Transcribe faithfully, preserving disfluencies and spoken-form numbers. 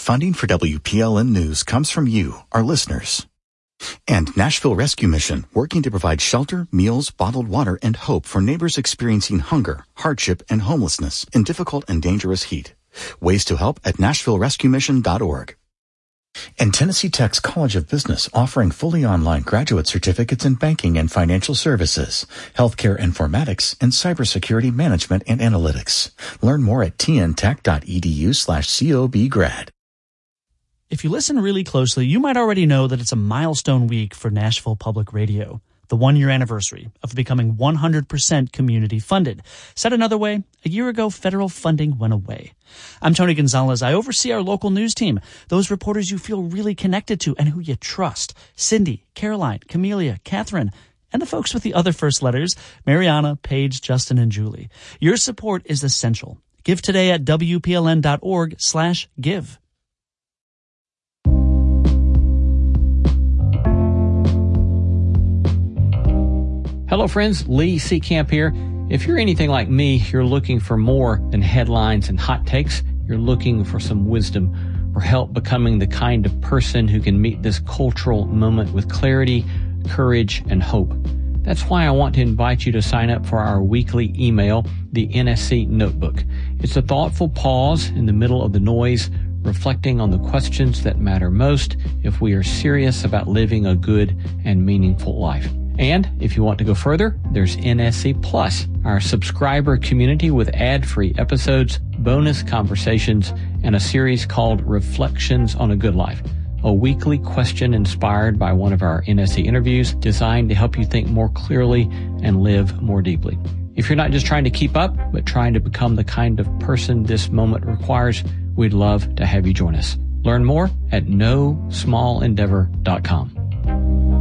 Funding for W P L N News comes from you, our listeners. And Nashville Rescue Mission, working to provide shelter, meals, bottled water, and hope for neighbors experiencing hunger, hardship, and homelessness in difficult and dangerous heat. Ways to help at nashville rescue mission dot org. And Tennessee Tech's College of Business, offering fully online graduate certificates in banking and financial services, healthcare informatics, and cybersecurity management and analytics. Learn more at t n tech dot e d u slash c o b grad. If you listen really closely, you might already know that it's a milestone week for Nashville Public Radio, the one-year anniversary of becoming one hundred percent community funded. Said another way, a year ago, federal funding went away. I'm Tony Gonzalez. I oversee our local news team, those reporters you feel really connected to and who you trust. Cindy, Caroline, Camelia, Catherine, and the folks with the other first letters, Mariana, Paige, Justin, and Julie. Your support is essential. Give today at w p l n dot org slash give. Hello, friends. Lee Seacamp here. If you're anything like me, you're looking for more than headlines and hot takes. You're looking for some wisdom or help becoming the kind of person who can meet this cultural moment with clarity, courage, and hope. That's why I want to invite you to sign up for our weekly email, the N S C Notebook. It's a thoughtful pause in the middle of the noise, reflecting on the questions that matter most if we are serious about living a good and meaningful life. And if you want to go further, there's N S C Plus, our subscriber community with ad-free episodes, bonus conversations, and a series called Reflections on a Good Life, a weekly question inspired by one of our N S C interviews designed to help you think more clearly and live more deeply. If you're not just trying to keep up, but trying to become the kind of person this moment requires, we'd love to have you join us. Learn more at no small endeavor dot com.